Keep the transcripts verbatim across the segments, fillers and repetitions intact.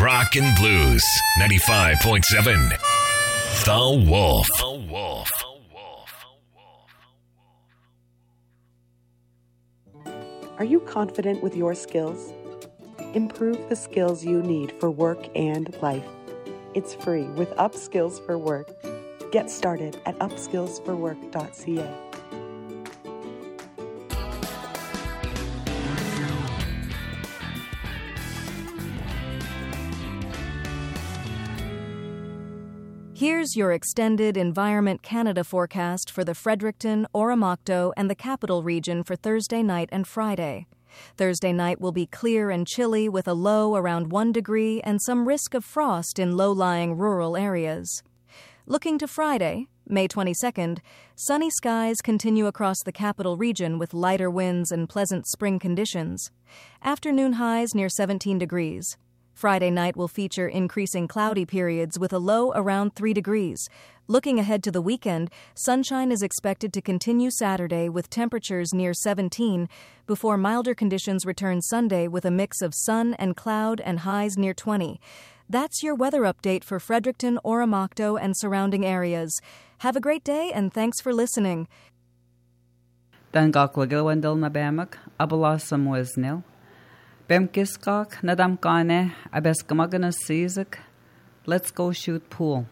Rock and Blues, ninety-five point seven. The Wolf. The Wolf. Are you confident with your skills? Improve the skills you need for work and life. It's free with Upskills for Work. Get started at upskills for work dot c a. Here's your extended Environment Canada forecast for the Fredericton, Oromocto, and the Capital Region for Thursday night and Friday. Thursday night will be clear and chilly with a low around one degree and some risk of frost in low-lying rural areas. Looking to Friday, May twenty-second, sunny skies continue across the Capital Region with lighter winds and pleasant spring conditions. Afternoon highs near seventeen degrees. Friday night will feature increasing cloudy periods with a low around three degrees. Looking ahead to the weekend, sunshine is expected to continue Saturday with temperatures near seventeen, before milder conditions return Sunday with a mix of sun and cloud and highs near twenty. That's your weather update for Fredericton, Oromocto, and surrounding areas. Have a great day and thanks for listening. Dan gachlagilwendel na bemak, abalasam wisnil. Bemkiskak, nadamkane, abeskamagana sizak. Let's go shoot pool.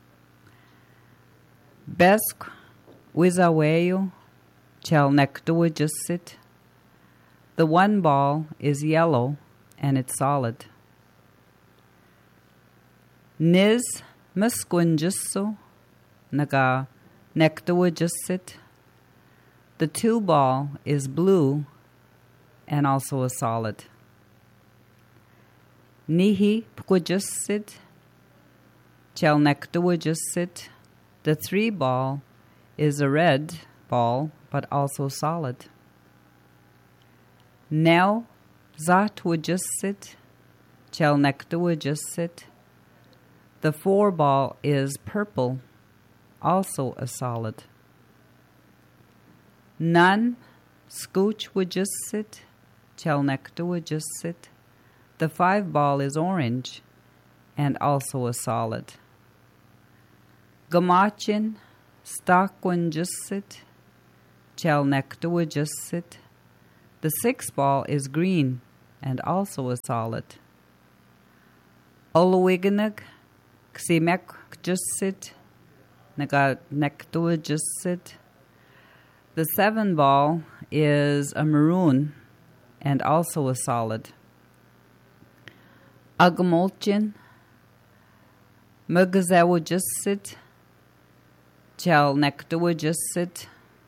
Besk, wizaweyu, chel nektua just sit. The one ball is yellow and it's solid. Niz, musquinjusso, naga, nektua just sit. The two ball is blue and also a solid. Nihi pkujusit, chel nektuajusit. The three ball is a red ball, but also solid. Nel zatwajusit, chel nektuajusit. The four ball is purple, also a solid. None scoochwajusit, chel nektuajusit. The five ball is orange and also a solid. Gamachin, stakwanjusit, chel nektuajusit. The six ball is green and also a solid. Oluiganag, ximekjusit, naga nektuajusit. The seven ball is a maroon and also a solid. Agamolchin, mugazawajusit, chel nektuajusit.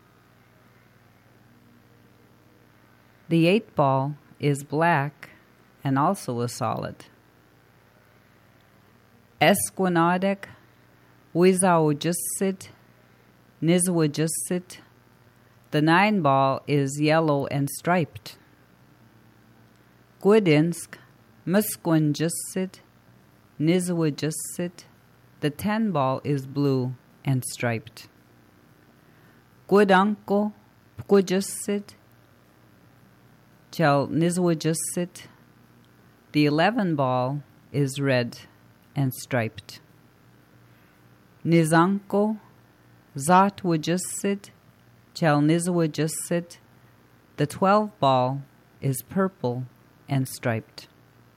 The eight ball is black and also a solid. Esquinadek, wizawajusit, nizwajusit. The nine ball is yellow and striped. Gwidinsk, musquinjusit, nizwajusit. The ten ball is blue and striped. Gwidanko, pkujusit, chel nizwajusit. The eleven ball is red and striped. Nizanko, zatwajusit, chel nizwajusit. The twelve ball is purple and striped.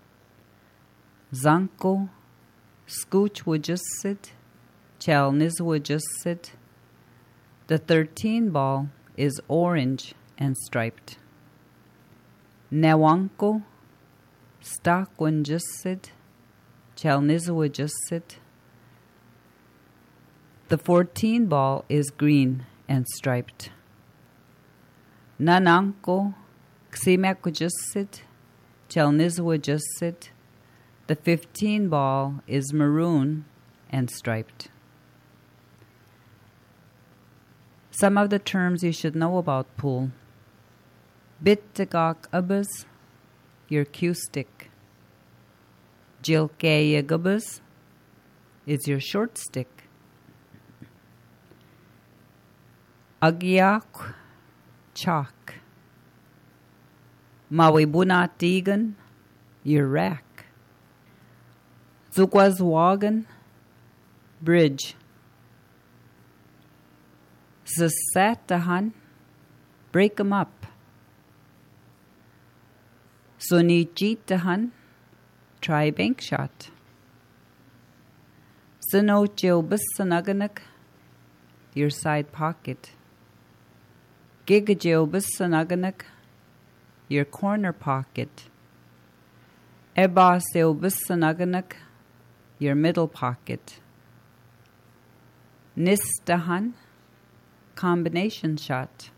Zanko, scoochwajusit, chel nizwajusit. The thirteen ball is orange and striped. Newanko, stakwanjusit, chel nizwajusit. The fourteen ball is green and striped. Nananko, ximekwajusit, chel nizwajusit. The fifteen ball is maroon and striped. Some of the terms you should know about pool. Bittagak ubas, your cue stick. Jilkaya gubas is your short stick. Agyak, chalk. Mawibunatigan, your rack. Zugwazwagen, bridge. Zasatahan, break 'em up. Sunijitahan, try bank shot. Sanochilbissanaganak, your side pocket. Gigajilbissanaganak, your corner pocket. Ebasilbissanaganak, your middle pocket. Nistahan, combination shot.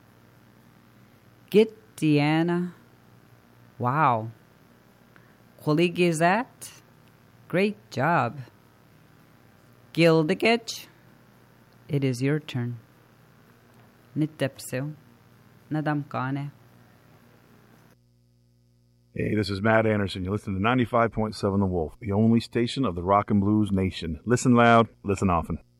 Git Deanna, wow. Qualigizat, great job. Gildagech, it is your turn. Nitepsil, nadamkane. Hey, this is Matt Anderson. You listen to ninety-five point seven The Wolf, the only station of the rock and blues nation. Listen loud, listen often.